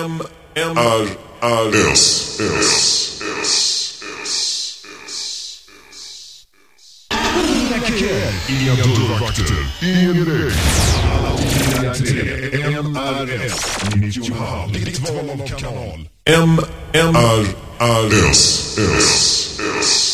MRRS. Inga dörrvakter, ingen väg. Alla till MRS 90,5. Ditt val av kanal. MRRS.